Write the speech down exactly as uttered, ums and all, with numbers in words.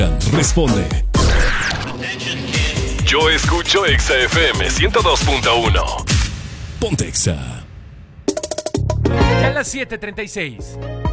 Responde. Yo escucho Exa F M ciento dos punto uno. Ponte Exa. Ya a las siete treinta y seis.